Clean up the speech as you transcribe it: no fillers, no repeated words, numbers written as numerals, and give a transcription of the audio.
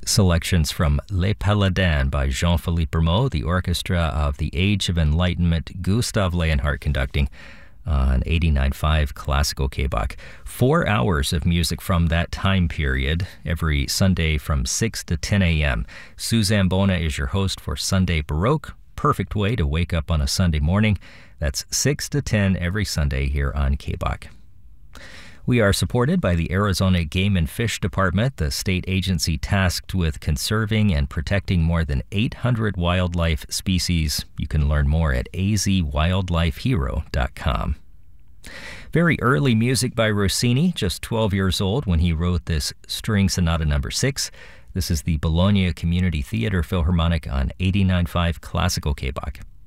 selections from Les Paladins by Jean-Philippe Rameau, the orchestra of the Age of Enlightenment, Gustav Leonhardt conducting on 89.5 Classical KBOC. 4 hours of music from that time period every Sunday from 6 to 10 a.m. Suzanne Bona is your host for Sunday Baroque. Perfect way to wake up on a Sunday morning. That's 6 to 10 every Sunday here on KBOC. We are supported by the Arizona Game and Fish Department, the state agency tasked with conserving and protecting more than 800 wildlife species. You can learn more at azwildlifehero.com. Very early music by Rossini, just 12 years old when he wrote this String Sonata No. 6. This is the Bologna Community Theater Philharmonic on 89.5 Classical KBOC.